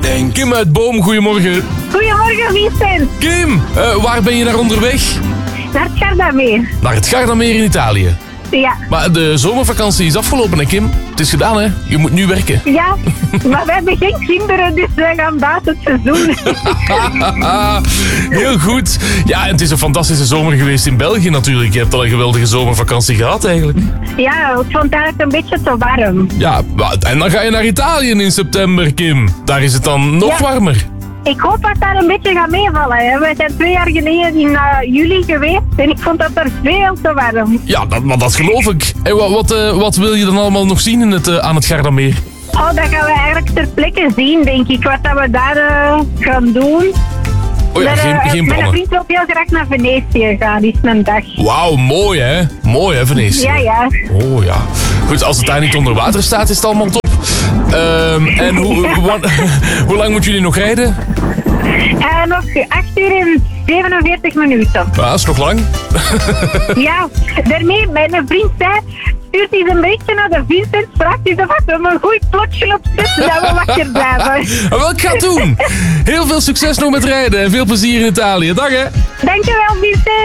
Kim uit Boom, goedemorgen. Goedemorgen, Vincent. Kim, waar ben je naar onderweg? Naar het Gardameer. Naar het Gardameer in Italië. Ja. Maar de zomervakantie is afgelopen, hè Kim? Het is gedaan, hè? Je moet nu werken. Ja, maar we hebben geen kinderen, dus we gaan buiten het seizoen. Heel goed. Ja, en het is een fantastische zomer geweest in België natuurlijk. Je hebt al een geweldige zomervakantie gehad eigenlijk. Ja, ik vond het eigenlijk een beetje te warm. Ja, en dan ga je naar Italië in september, Kim. Daar is het dan nog warmer. Ik hoop dat daar een beetje gaat meevallen. Hè. We zijn 2 jaar geleden in juli geweest en ik vond dat er veel te warm. Ja, maar dat geloof ik. En wat wil je dan allemaal nog zien in aan het Gardameer? Oh, dat gaan we eigenlijk ter plekke zien, denk ik. Wat dat we daar gaan doen. Oh ja, geen Mijn plannen. vriend wil heel graag naar Venetië gaan, is een dag. Wauw, mooi hè? Mooi hè, Venetië? Ja. Oh ja. Goed, als het daar niet onder water staat, is het allemaal top. En hoe lang moeten jullie nog rijden? Nog 8 uur en 47 minuten. Ja, dat is nog lang. Ja, daarmee, mijn vriend zei, stuurt hij een beetje naar de Vincent, vraagt hij of we een goed plotje op zetten, dat we wakker blijven. Wel, ik ga het doen. Heel veel succes nog met rijden en veel plezier in Italië. Dag hè. Dankjewel, Vincent.